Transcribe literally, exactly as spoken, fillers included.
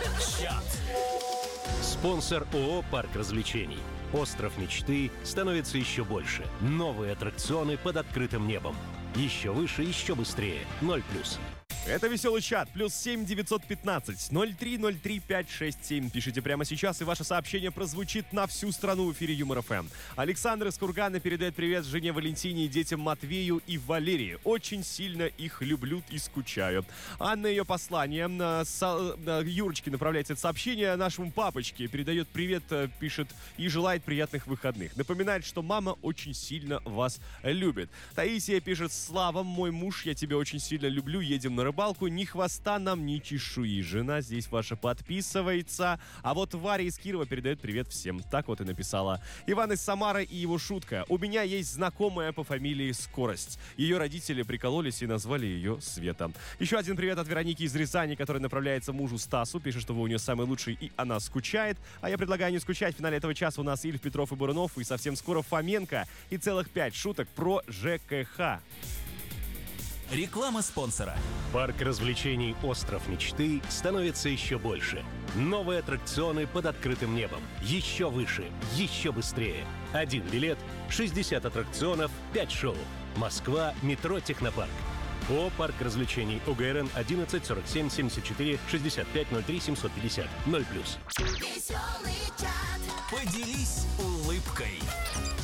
Чат. Спонсор ООО «Парк развлечений». Остров мечты становится еще больше. Новые аттракционы под открытым небом. Еще выше, еще быстрее. ноль плюс. Это «Веселый чат». Плюс семь девятьсот пятнадцать ноль три ноль три пять шесть семь. Пишите прямо сейчас, и ваше сообщение прозвучит на всю страну в эфире Юмор ФМ. Александр из Кургана передает привет жене Валентине и детям Матвею и Валерии. Очень сильно их люблю и скучаю. Анна ее послание с Юрочки направляет это сообщение нашему папочке. Передает привет, пишет и желает приятных выходных. Напоминает, что мама очень сильно вас любит. Таисия пишет: Слава, мой муж, я тебя очень сильно люблю. Едем на рыбалку, ни хвоста нам, ни чешуи. Жена здесь ваша подписывается. А вот Варя из Кирова передает привет всем. Так вот и написала. Иван из Самары и его шутка. У меня есть знакомая по фамилии Скорость. Ее родители прикололись и назвали ее Света. Еще один привет от Вероники из Рязани, которая направляется мужу Стасу. Пишет, что вы у нее самый лучший, и она скучает. А я предлагаю не скучать. В финале этого часа у нас Ильф, Петров и Бурунов. И совсем скоро Фоменко. И целых пять шуток про ЖКХ. Реклама спонсора. Парк развлечений «Остров мечты» становится еще больше. Новые аттракционы под открытым небом. Еще выше, еще быстрее. Один билет, шестьдесят аттракционов, пять шоу. Москва, метро «Технопарк». ООО «Парк развлечений» ОГРН одиннадцать сорок семь семьдесят четыре шестьдесят пять ноль три семьсот пятьдесят. ноль плюс. Веселый чат. Поделись улыбкой.